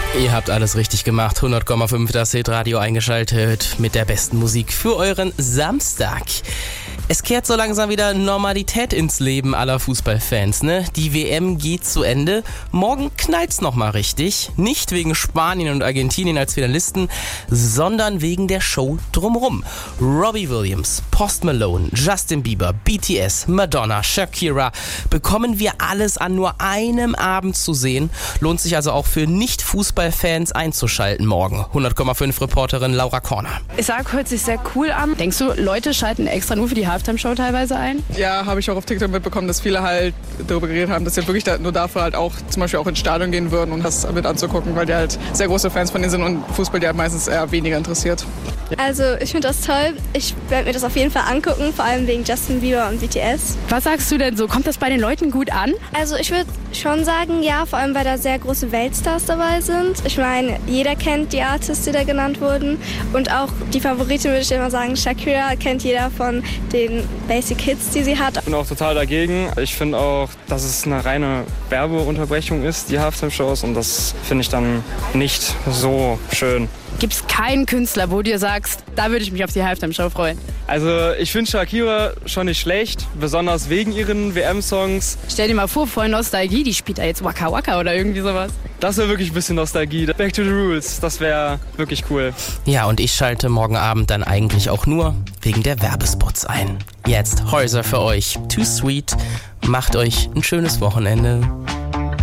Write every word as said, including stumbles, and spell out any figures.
Ihr habt alles richtig gemacht. hundert Komma fünf das Hitradio eingeschaltet mit der besten Musik für euren Samstag. Es kehrt so langsam wieder Normalität ins Leben aller Fußballfans, ne? Die W M geht zu Ende. Morgen knallt's nochmal richtig. Nicht wegen Spanien und Argentinien als Finalisten, sondern wegen der Show drumrum. Robbie Williams, Post Malone, Justin Bieber, B T S, Madonna, Shakira. Bekommen wir alles an nur einem Abend zu sehen. Lohnt sich also auch für Nicht-Fußballfans einzuschalten morgen. hundert Komma fünf Reporterin Laura Korner. Ich sag, hört sich sehr cool an. Denkst du, Leute schalten extra nur für die Halftime-Show teilweise ein? Ja, habe ich auch auf TikTok mitbekommen, dass viele halt darüber geredet haben, dass sie wirklich da, nur dafür halt auch zum Beispiel auch ins Stadion gehen würden, um das mit anzugucken, weil die halt sehr große Fans von denen sind und Fußball die halt meistens eher weniger interessiert. Also ich finde das toll. Ich werde mir das auf jeden Fall angucken, vor allem wegen Justin Bieber und B T S. Was sagst du denn so? Kommt das bei den Leuten gut an? Also ich würde schon sagen, ja, vor allem weil da sehr große Weltstars dabei sind. Ich meine, jeder kennt die Artists, die da genannt wurden. Und auch die Favoritin würde ich immer sagen, Shakira kennt jeder von den Basic Hits, die sie hat. Ich bin auch total dagegen. Ich finde auch, dass es eine reine Werbeunterbrechung ist, die Halftime-Shows. Und das finde ich dann nicht so schön. Gibt es keinen Künstler, wo du dir sagst, da würde ich mich auf die Halftime-Show freuen? Also ich finde Shakira schon nicht schlecht, besonders wegen ihren W M-Songs. Stell dir mal vor, voll Nostalgie, die spielt da jetzt Waka Waka oder irgendwie sowas. Das wäre wirklich ein bisschen Nostalgie. Back to the Rules, das wäre wirklich cool. Ja, und ich schalte morgen Abend dann eigentlich auch nur wegen der Werbespots ein. Jetzt Häuser für euch. Too Sweet. Macht euch ein schönes Wochenende.